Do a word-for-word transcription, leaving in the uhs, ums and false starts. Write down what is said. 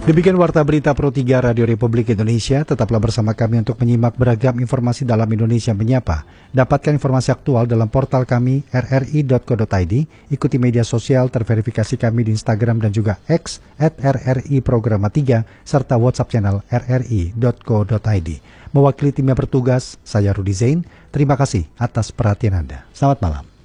Demikian Warta Berita Pro tiga Radio Republik Indonesia. Tetaplah bersama kami untuk menyimak beragam informasi dalam Indonesia Menyapa. Dapatkan informasi aktual dalam portal kami r r i dot co dot i d. Ikuti media sosial terverifikasi kami di Instagram dan juga X at r r i programa tiga serta WhatsApp channel r r i dot co dot i d. Mewakili tim yang bertugas, saya Rudi Zain. Terima kasih atas perhatian Anda. Selamat malam.